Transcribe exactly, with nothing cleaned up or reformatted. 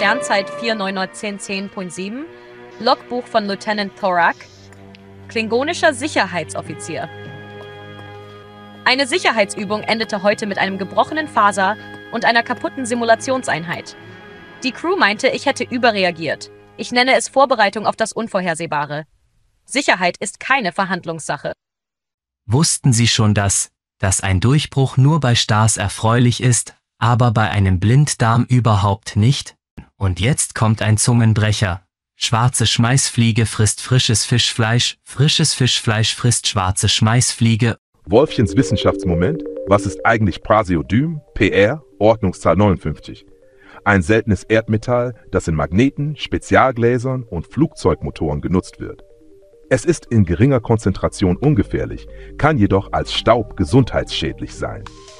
Sternzeit vier neun eins null zehn Punkt sieben, Logbuch von Lieutenant Thorak, klingonischer Sicherheitsoffizier. Eine Sicherheitsübung endete heute mit einem gebrochenen Faser und einer kaputten Simulationseinheit. Die Crew meinte, ich hätte überreagiert. Ich nenne es Vorbereitung auf das Unvorhersehbare. Sicherheit ist keine Verhandlungssache. Wussten Sie schon, dass, dass ein Durchbruch nur bei Stars erfreulich ist, aber bei einem Blinddarm überhaupt nicht? Und jetzt kommt ein Zungenbrecher. Schwarze Schmeißfliege frisst frisches Fischfleisch, frisches Fischfleisch frisst schwarze Schmeißfliege. Wolfchens Wissenschaftsmoment. Was ist eigentlich Praseodym, P R, Ordnungszahl neunundfünfzig? Ein seltenes Erdmetall, das in Magneten, Spezialgläsern und Flugzeugmotoren genutzt wird. Es ist in geringer Konzentration ungefährlich, kann jedoch als Staub gesundheitsschädlich sein.